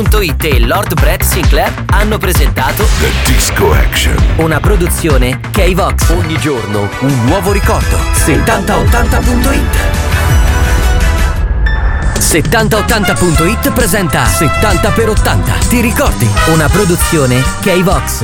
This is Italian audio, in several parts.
It e Lord Brett Sinclair hanno presentato The Disco Action, una produzione K-Vox. Ogni giorno un nuovo ricordo. 7080.it 7080.it presenta 70x80. Ti ricordi? Una produzione K-Vox.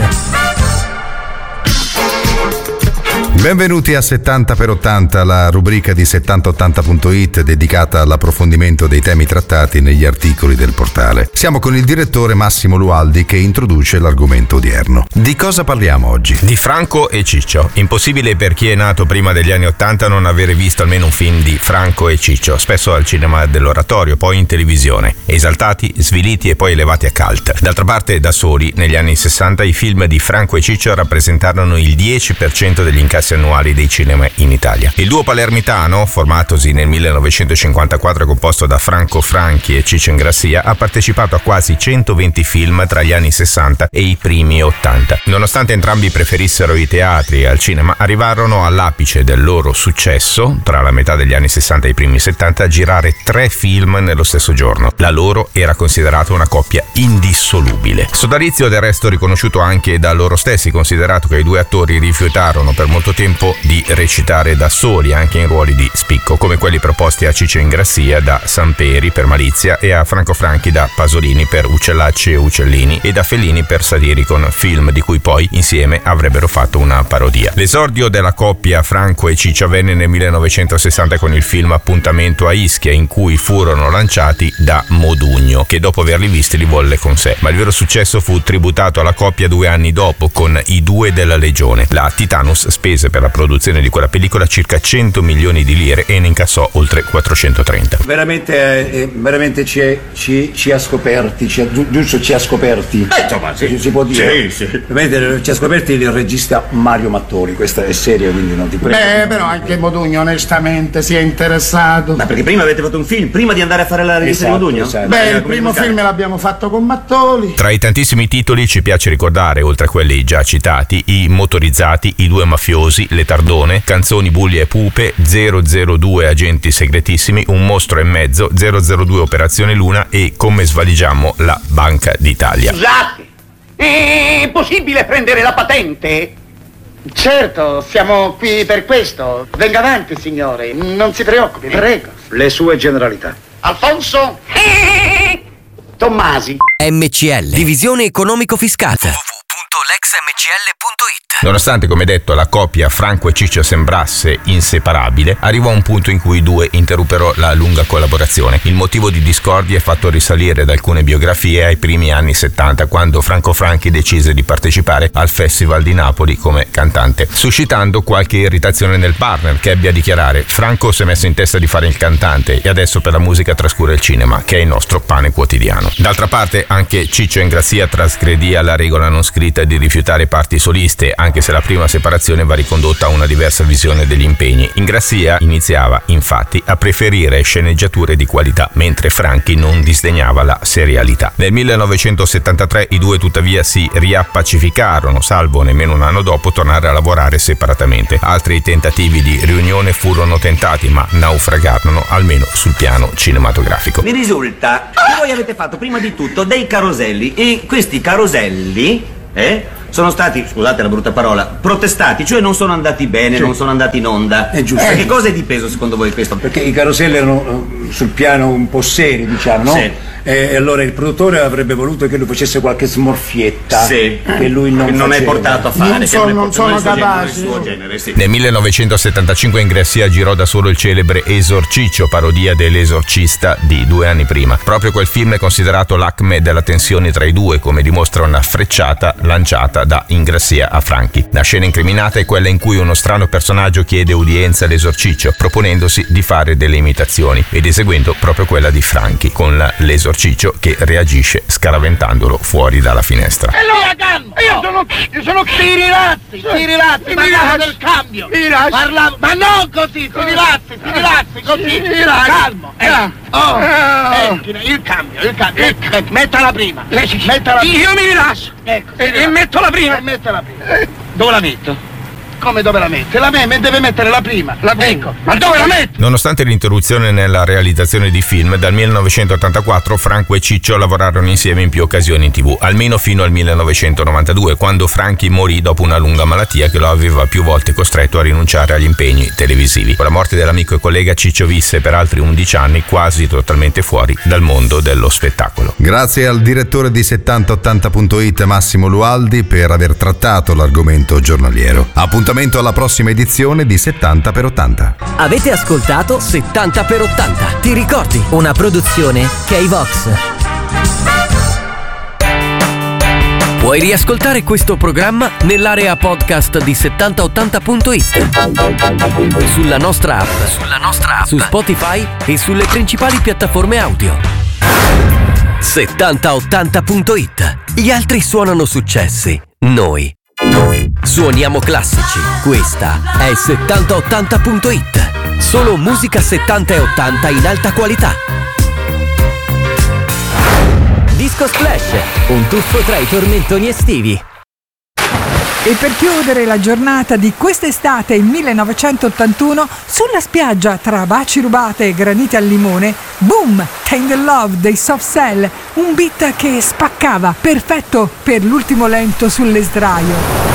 Benvenuti a 70x80, la rubrica di 7080.it dedicata all'approfondimento dei temi trattati negli articoli del portale. Siamo con il direttore Massimo Lualdi che introduce l'argomento odierno. Di cosa parliamo oggi? Di Franco e Ciccio. Impossibile per chi è nato prima degli anni '80 non avere visto almeno un film di Franco e Ciccio, spesso al cinema dell'oratorio, poi in televisione, esaltati, sviliti e poi elevati a cult. D'altra parte, da soli, negli anni 60 i film di Franco e Ciccio rappresentarono il 10% degli incassi annuali dei cinema in Italia. Il duo palermitano, formatosi nel 1954 e composto da Franco Franchi e Ciccio Ingrassia, ha partecipato a quasi 120 film tra gli anni 60 e i primi 80. Nonostante entrambi preferissero i teatri al cinema, arrivarono all'apice del loro successo, tra la metà degli anni 60 e i primi 70, a girare 3 film nello stesso giorno. La loro era considerata una coppia indissolubile. Sodalizio del resto riconosciuto anche da loro stessi, considerato che i due attori rifiutarono per molto tempo di recitare da soli anche in ruoli di spicco, come quelli proposti a Ciccio Ingrassia da Samperi per Malizia e a Franco Franchi da Pasolini per Uccellacci e Uccellini e da Fellini per Satiricon, film di cui poi insieme avrebbero fatto una parodia. L'esordio della coppia Franco e Ciccio avvenne nel 1960 con il film Appuntamento a Ischia, in cui furono lanciati da Modugno, che dopo averli visti li volle con sé. Ma il vero successo fu tributato alla coppia 2 anni dopo con I Due della Legione. La Titanus spese per la produzione di quella pellicola circa 100 milioni di lire e ne incassò oltre 430. Veramente ci ha scoperti, giusto ci ha scoperti. Insomma, sì. Si può dire. Sì. Veramente ci ha scoperti il regista Mario Mattoli, questa è seria, quindi non ti prego. Però anche Modugno onestamente si è interessato. Ma perché prima avete fatto un film, prima di andare a fare la rivista di Modugno? Esatto. Il primo film l'abbiamo fatfatto con Mattoli. Tra i tantissimi titoli ci piace ricordare, oltre a quelli già citati, I Motorizzati, I Due Mafiosi, Le Tardone, Canzoni, Bulli e Pupe, 002 Agenti Segretissimi, Un Mostro e Mezzo, 002 Operazione Luna e Come svaligiamo la Banca d'Italia. Scusate, è possibile prendere la patente? Certo, siamo qui per questo. Venga avanti, signore, non si preoccupi, prego. Le sue generalità. Alfonso? Tommasi. MCL, divisione economico-fiscale. www.lexmcl.it. Nonostante, come detto, la coppia Franco e Ciccio sembrasse inseparabile, arrivò un punto in cui i due interruppero la lunga collaborazione. Il motivo di discordia è fatto risalire da alcune biografie ai primi anni 70, quando Franco Franchi decise di partecipare al Festival di Napoli come cantante, suscitando qualche irritazione nel partner, che ebbe a dichiarare: Franco si è messo in testa di fare il cantante e adesso per la musica trascura il cinema, che è il nostro pane quotidiano. D'altra parte anche Ciccio Ingrassia trasgredì alla regola non scritta di rifiutare parti soliste, anche se la prima separazione va ricondotta a una diversa visione degli impegni. Ingrassia iniziava infatti a preferire sceneggiature di qualità, mentre Franchi non disdegnava la serialità. Nel 1973 i due tuttavia si riappacificarono, salvo nemmeno un anno dopo tornare a lavorare separatamente. Altri tentativi di riunione furono tentati, ma naufragarono, almeno sul piano cinematografico. Mi risulta che voi avete fatto prima di tutto dei caroselli e questi caroselli sono stati, scusate la brutta parola, protestati, cioè non sono andati bene, non sono andati in onda. È giusto. Che cosa è di peso secondo voi questo? Perché i caroselli erano sul piano un po' seri, diciamo, no? Sì. E allora il produttore avrebbe voluto che lui facesse qualche smorfietta, Sì. che lui non è faceva. portato a fare. Non sono capaci. Il suo genere, sì. Nel 1975 Ingrassia girò da solo il celebre Esorciccio, parodia dell'Esorcista di 2 anni prima. Proprio quel film è considerato l'acme della tensione tra i due, come dimostra una frecciata lanciata da Ingrassia a Franchi. La scena incriminata è quella in cui uno strano personaggio chiede udienza all'Esorciccio, proponendosi di fare delle imitazioni ed eseguendo proprio quella di Franchi, con l'Esorciccio che reagisce scaraventandolo fuori dalla finestra. E allora calmo! Io sono ti rilazzi, parlavo del cambio. Parlavo, ma non così, ti rilazzi così. Calmo. Il cambio. Mettala prima. Io mi rilascio. Ecco. E metto la prima. Dove la metto? Come dove la mette? La deve mettere la prima. Ecco, ma dove la mette? Nonostante l'interruzione nella realizzazione di film, dal 1984 Franco e Ciccio lavorarono insieme in più occasioni in TV, almeno fino al 1992, quando Franchi morì dopo una lunga malattia che lo aveva più volte costretto a rinunciare agli impegni televisivi. Con la morte dell'amico e collega, Ciccio visse per altri 11 anni quasi totalmente fuori dal mondo dello spettacolo. Grazie al direttore di 7080.it Massimo Lualdi per aver trattato l'argomento giornaliero. Appuntamento alla prossima edizione di 70x80. Avete ascoltato 70x80. Ti ricordi? Una produzione K-Vox. Puoi riascoltare questo programma nell'area podcast di 7080.it, sulla nostra app, su Spotify e sulle principali piattaforme audio. 7080.it. Gli altri suonano successi, noi suoniamo classici. Questa è 7080.it. Solo musica 70 e 80 in alta qualità. Disco Splash, un tuffo tra i tormentoni estivi. E per chiudere la giornata di quest'estate 1981, sulla spiaggia tra baci rubate e granite al limone, boom! Tender Love dei Soft Cell, un beat che spaccava, perfetto per l'ultimo lento sull'esdraio.